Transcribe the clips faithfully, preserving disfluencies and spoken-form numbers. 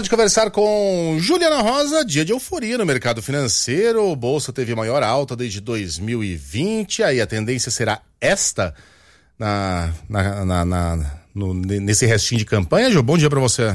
Hora de conversar com Juliana Rosa, dia de euforia no mercado financeiro. O Bolsa teve a maior alta desde dois mil e vinte, aí a tendência será esta na, na, na, na, no, nesse restinho de campanha. Ju, bom dia para você.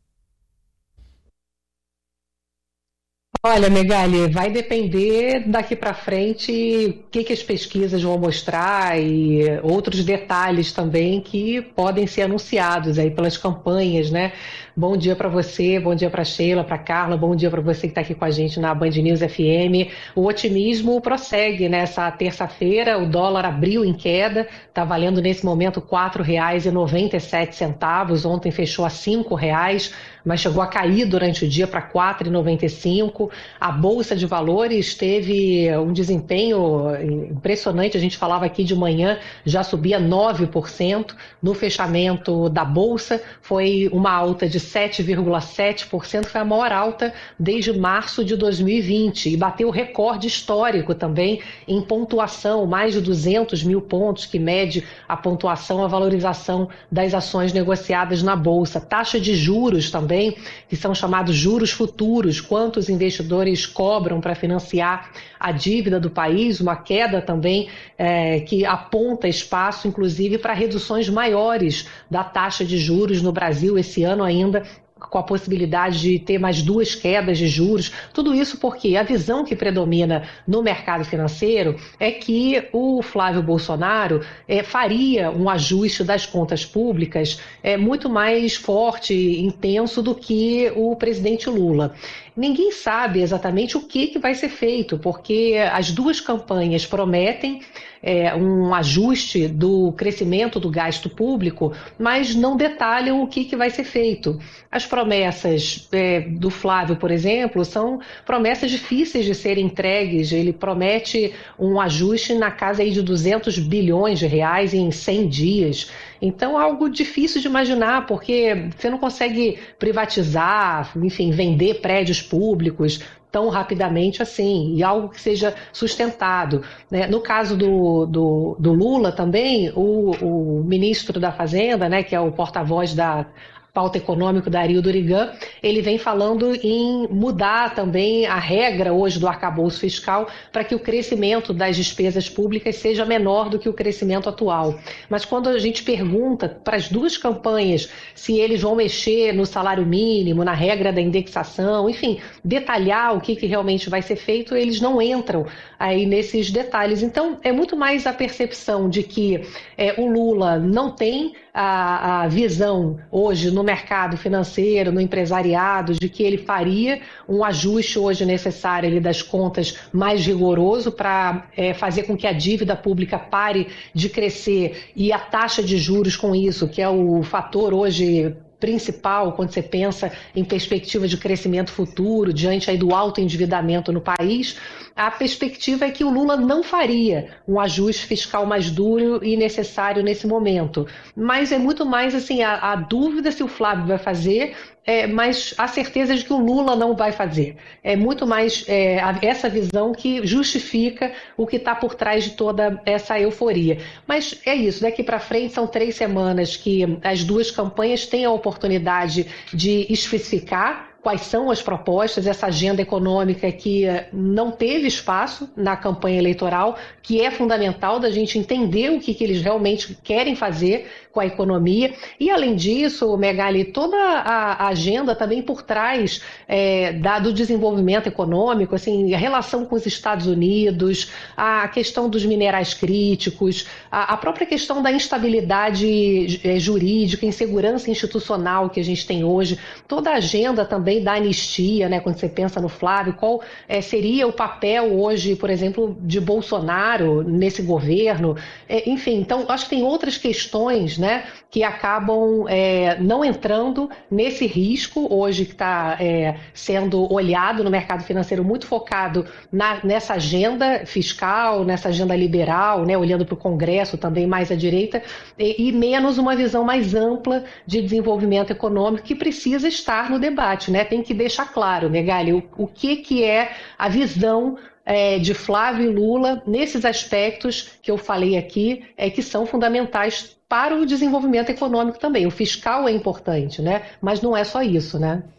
Olha, Megali, vai depender daqui para frente o que, que as pesquisas vão mostrar e outros detalhes também que podem ser anunciados aí pelas campanhas, né? Bom dia para você, bom dia para Sheila, para Carla, bom dia para você que está aqui com a gente na Band News F M. O otimismo prossegue nessa terça-feira, o dólar abriu em queda, está valendo nesse momento quatro reais e noventa e sete centavos, ontem fechou a cinco reais, mas chegou a cair durante o dia para quatro reais e noventa e cinco. A Bolsa de Valores teve um desempenho impressionante, a gente falava aqui de manhã, já subia nove por cento. No fechamento da Bolsa foi uma alta de sete vírgula sete por cento, foi a maior alta desde março de dois mil e vinte e bateu recorde histórico também em pontuação, mais de duzentos mil pontos, que mede a pontuação, a valorização das ações negociadas na Bolsa. Taxa de juros também, que são chamados juros futuros, quantos investidores cobram para financiar a dívida do país, uma queda também é, que aponta espaço, inclusive, para reduções maiores da taxa de juros no Brasil esse ano ainda, com a possibilidade de ter mais duas quedas de juros. Tudo isso porque a visão que predomina no mercado financeiro é que o Flávio Bolsonaro é, faria um ajuste das contas públicas é, muito mais forte e intenso do que o presidente Lula. Ninguém sabe exatamente o que, que vai ser feito, porque as duas campanhas prometem é, um ajuste do crescimento do gasto público, mas não detalham o que, que vai ser feito. As promessas é, do Flávio, por exemplo, são promessas difíceis de serem entregues. Ele promete um ajuste na casa aí de duzentos bilhões de reais em cem dias. Então, algo difícil de imaginar, porque você não consegue privatizar, enfim, vender prédios públicos tão rapidamente assim, e algo que seja sustentado, né? No caso do, do, do Lula também, o, o ministro da Fazenda, né, que é o porta-voz da pauta econômico da Dario Durigan, ele vem falando em mudar também a regra hoje do arcabouço fiscal para que o crescimento das despesas públicas seja menor do que o crescimento atual. Mas quando a gente pergunta para as duas campanhas se eles vão mexer no salário mínimo, na regra da indexação, enfim, detalhar o que, que realmente vai ser feito, eles não entram aí nesses detalhes. Então, é muito mais a percepção de que é, o Lula não tem a, a visão hoje no mercado financeiro, no empresariado, de que ele faria um ajuste hoje necessário ali das contas mais rigoroso para é, fazer com que a dívida pública pare de crescer e a taxa de juros com isso, que é o fator hoje principal quando você pensa em perspectiva de crescimento futuro, diante aí do alto endividamento no país, a perspectiva é que o Lula não faria um ajuste fiscal mais duro e necessário nesse momento. Mas é muito mais assim, a, a dúvida se o Flávio vai fazer, é, mas a certeza de que o Lula não vai fazer. É muito mais é, a, essa visão que justifica o que está por trás de toda essa euforia. Mas é isso, daqui para frente são três semanas que as duas campanhas têm a oportunidade de especificar quais são as propostas, essa agenda econômica que não teve espaço na campanha eleitoral, que é fundamental da gente entender o que, que eles realmente querem fazer com a economia. E, além disso, Megali, toda a agenda também por trás é, da, do desenvolvimento econômico, assim, a relação com os Estados Unidos, a questão dos minerais críticos, a, a própria questão da instabilidade é, jurídica, insegurança institucional que a gente tem hoje, toda a agenda também da anistia, né, quando você pensa no Flávio, qual é, seria o papel hoje, por exemplo, de Bolsonaro nesse governo, é, enfim, então acho que tem outras questões, né, que acabam é, não entrando nesse risco hoje que está é, sendo olhado no mercado financeiro, muito focado na, nessa agenda fiscal, nessa agenda liberal, né, olhando para o Congresso também mais à direita, e, e menos uma visão mais ampla de desenvolvimento econômico que precisa estar no debate, né? Tem que deixar claro, Megali, o, o que, que é a visão é, de Flávio e Lula nesses aspectos que eu falei aqui, é, que são fundamentais para o desenvolvimento econômico também. O fiscal é importante, né? Mas não é só isso, né?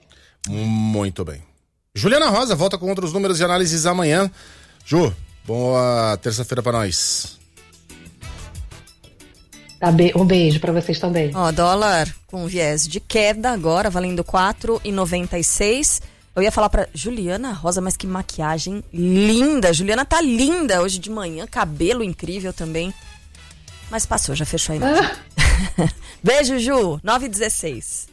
Muito bem. Juliana Rosa volta com outros números e análises amanhã. Ju, boa terça-feira pra nós. Tá be- um beijo pra vocês também. Ó, dólar com viés de queda agora, valendo quatro reais e noventa e seis centavos. Eu ia falar pra Juliana Rosa, mas que maquiagem linda. Juliana tá linda hoje de manhã, cabelo incrível também. Mas passou, já fechou a imagem. Beijo, Ju, nove e dezesseis.